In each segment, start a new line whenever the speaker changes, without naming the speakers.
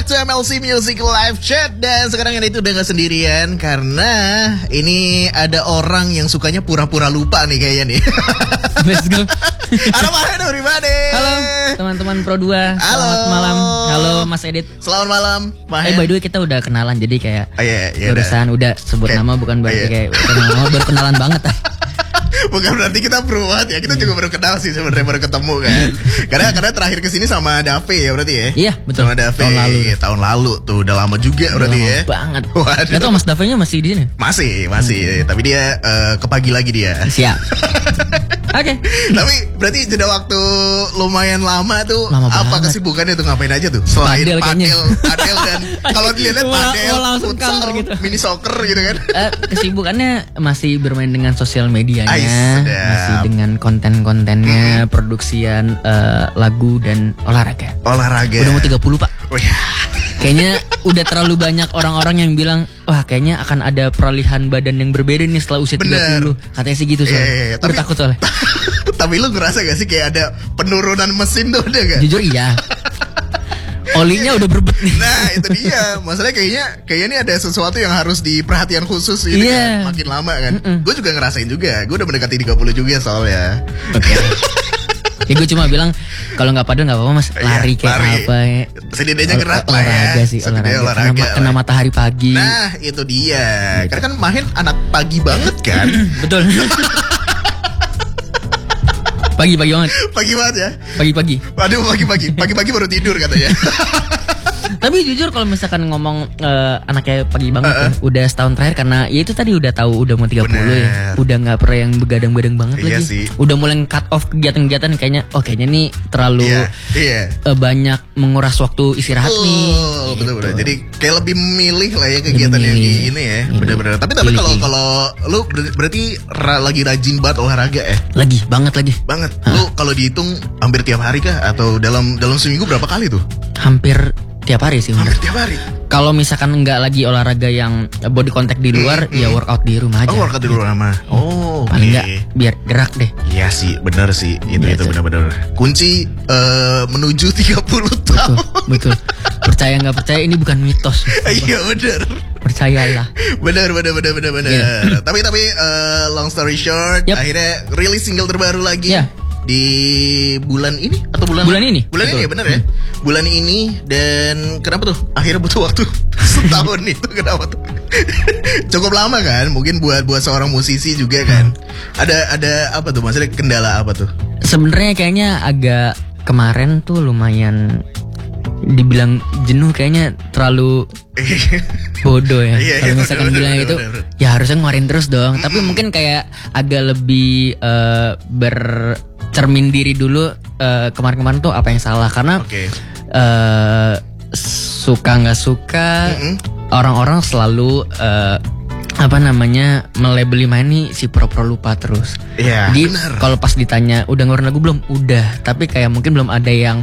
to MLC Music Live Chat. Dan sekarang ini itu udah gak sendirian, karena ini ada orang yang sukanya pura-pura lupa nih kayaknya nih.
Let's go.
Halo Mahen, everybody.
Halo teman-teman Pro 2. Selamat malam. Halo Mas Edit.
Selamat malam Mahen.
By the way kita udah kenalan, jadi kayak
udah.
udah sebut nama bukan berarti kayak nama baru kenalan banget.
Bukan berarti kita beruat ya, kita juga baru kenal sih sebenarnya, baru ketemu kan. Karena terakhir kesini sama Dave ya berarti ya.
Iya betul.
Sama Dave tahun lalu tuh, udah lama juga berarti
lama
ya.
Banget.
Waduh.
Gak tau Mas Dave-nya masih di sini?
Masih. Tapi dia ke pagi lagi dia.
Siap. Oke.
Tapi berarti jeda waktu lumayan lama tuh.
Lama
apa
banget.
kesibukannya tuh, ngapain aja tuh? Selain padel dan kalau dilihat padel,
langsung
futsal,
gitu.
mini soccer gitu kan.
Kesibukannya masih bermain dengan sosial medianya, masih dengan konten-kontennya, produksian lagu dan olahraga. Udah mau 30 Pak.
Oh ya.
Kayaknya udah terlalu banyak orang-orang yang bilang, wah kayaknya akan ada peralihan badan yang berbeda nih setelah usia 30. Katanya sih gitu soalnya.
Tapi
takut soalnya.
Tapi lu ngerasa gak sih kayak ada penurunan mesin tuh, udah gak?
Jujur iya. Olinya udah berebut nih.
Nah itu dia. Masalahnya kayaknya ini ada sesuatu yang harus diperhatian khusus ini kan. Makin lama kan. Gue juga ngerasain juga. Gue udah mendekati 30 juga soalnya.
Oke. Ya gue cuma bilang kalau nggak padel nggak apa-apa Mas, lari kayak apa ya.
Setidaknya gerak lah ya.
Olahraga sih, olahraga. Kena matahari pagi.
Nah itu dia. Karena kan Mahen anak pagi banget kan.
Betul. Pagi banget.
Pagi banget ya.
Pagi.
Waduh pagi baru tidur katanya.
Tapi jujur kalau misalkan ngomong anaknya pagi banget ya, udah setahun terakhir karena ya itu tadi udah tahu udah mau 30 ya. Udah gak pernah yang begadang-begadang banget lagi
sih.
Udah mulai cut off kegiatan-kegiatan kayaknya nih terlalu banyak menguras waktu istirahat nih.
Betul. Jadi kayak lebih memilih lah ya kegiatan yang di ini ya. Bener-bener. Tapi kalau lu berarti lagi rajin banget olahraga ya?
Lagi banget.
Lu kalau dihitung hampir tiap hari kah? Atau dalam seminggu berapa kali tuh?
Hampir tiap hari sih.
Hampir tiap hari.
Kalau misalkan nggak lagi olahraga yang body contact di luar, ya workout di rumah aja.
Oh, workout di rumah. Oh,
paling nggak biar gerak deh.
Iya sih, benar sih. Itu benar-benar kunci menuju 30 tahun.
Betul. Percaya nggak percaya ini bukan mitos.
Iya benar.
Percayalah.
Benar. Tapi long story short, akhirnya rilis single terbaru lagi. Di bulan ini atau bulan ini? Bulan ini ya benar ya. Bulan ini, dan kenapa tuh akhirnya butuh waktu setahun itu, kenapa tuh? Cukup lama kan? Mungkin buat seorang musisi juga kan. Ada apa tuh? Maksudnya kendala apa tuh?
Sebenarnya kayaknya agak kemarin tuh lumayan dibilang jenuh, kayaknya terlalu bodoh ya. Kalau misalkan bilang itu ya harusnya ngeluarin terus dong. Tapi mungkin kayak agak lebih bercermin diri dulu kemarin-kemarin tuh apa yang salah. Karena suka nggak suka orang-orang selalu melabeli main nih si pro lupa terus. Jadi kalau pas ditanya udah ngeluarin lagu belum? Udah. Tapi kayak mungkin belum ada yang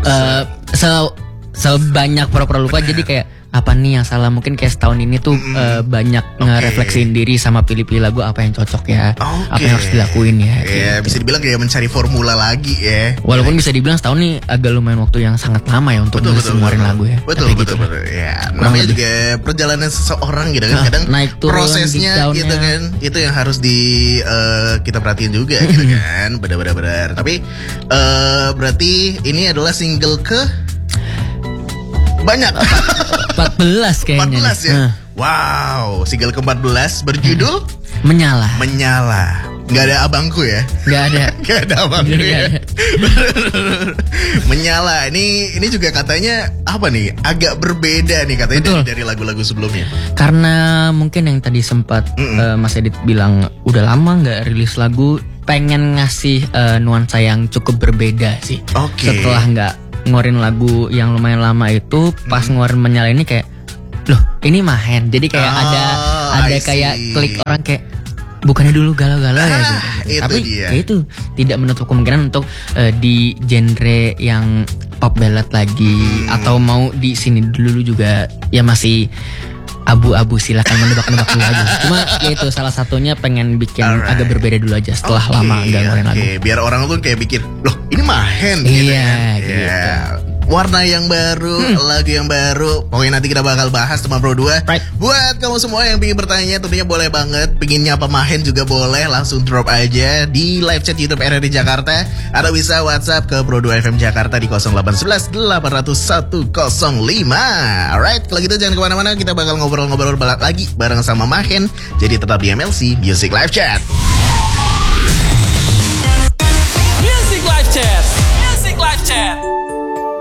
sebanyak pro lupa. Jadi kayak apa nih yang salah? Mungkin kayak setahun ini tuh banyak ngerefleksiin diri sama pilih-pilih lagu apa yang cocok ya, apa yang harus dilakuin ya.
Gitu. Bisa dibilang kayak mencari formula lagi ya.
Walaupun bisa dibilang setahun nih agak lumayan waktu yang sangat lama ya untuk ngeluarin lagu ya.
Betul. Ya, namanya juga perjalanan seseorang gitu kan. Kadang
naik turun,
prosesnya gitu kan, itu yang harus kita perhatiin juga gitu kan. Benar. Tapi berarti ini adalah single ke banyak
14 kayaknya.
14 ya. Wow, single ke-14 berjudul
Menyala.
Gak ada abangku ya?
Gak ada
abangku ya. Menyala. Ini juga katanya apa nih? Agak berbeda nih katanya dari lagu-lagu sebelumnya.
Karena mungkin yang tadi sempat Mas Edit bilang udah lama gak rilis lagu, pengen ngasih nuansa yang cukup berbeda sih. Setelah gak ngeluarin lagu yang lumayan lama itu, pas ngeluarin Menyala ini kayak, loh ini Mahen. Jadi kayak ada kayak klik orang kayak, bukannya dulu galau-galau ya gitu. Tapi ya itu tidak menutup kemungkinan untuk di genre yang pop ballad lagi, atau mau di sini dulu juga ya masih abu-abu, silakan menebak-nebak dulu aja. Cuma ya itu salah satunya pengen bikin agak berbeda dulu aja setelah lama nggak ngeluarin lagu.
Biar orang tuh kayak pikir, loh ini Mahen gitu kan.
Gitu.
warna yang baru, lagu yang baru. Pokoknya nanti kita bakal bahas teman Pro 2. Buat kamu semua yang ingin bertanya, tentunya boleh banget. Pengen nyapa Mahen juga boleh, langsung drop aja di live chat YouTube RRI Jakarta. Atau bisa WhatsApp ke Pro 2 FM Jakarta di 0811 800 105. Alright, kalau gitu jangan kemana-mana, kita bakal ngobrol-ngobrol lagi bareng sama Mahen. Jadi tetap di MLC Music Live Chat.